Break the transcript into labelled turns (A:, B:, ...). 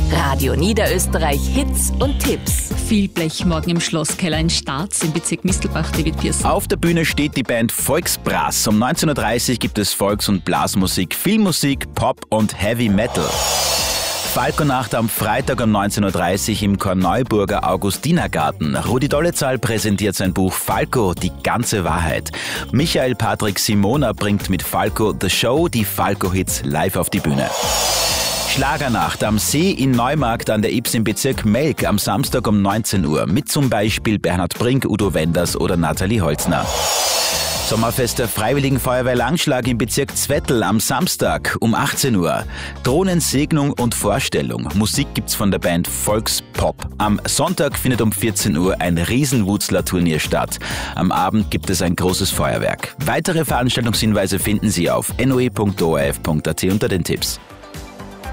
A: Radio Niederösterreich Hits und Tipps.
B: Viel Blech morgen im Schlosskeller in Starz im Bezirk Mistelbach, David Pearson.
C: Auf der Bühne steht die Band Volksbrass. Um 19.30 Uhr gibt es Volks- und Blasmusik, Filmmusik, Pop und Heavy Metal. Falco-Nacht am Freitag um 19.30 Uhr im Korneuburger Augustinergarten. Rudi Dollezahl präsentiert sein Buch Falco, die ganze Wahrheit. Michael Patrick Simona bringt mit Falco The Show die Falco-Hits live auf die Bühne. Schlagernacht am See in Neumarkt an der Ybbs im Bezirk Melk am Samstag um 19 Uhr mit zum Beispiel Bernhard Brink, Udo Wenders oder Nathalie Holzner. Sommerfest der Freiwilligen Feuerwehr Langschlag im Bezirk Zwettl am Samstag um 18 Uhr. Drohnensegnung und Vorstellung. Musik gibt's von der Band Volkspop. Am Sonntag findet um 14 Uhr ein Riesen-Wutzler-Turnier statt. Am Abend gibt es ein großes Feuerwerk. Weitere Veranstaltungshinweise finden Sie auf noe.orf.at unter den Tipps.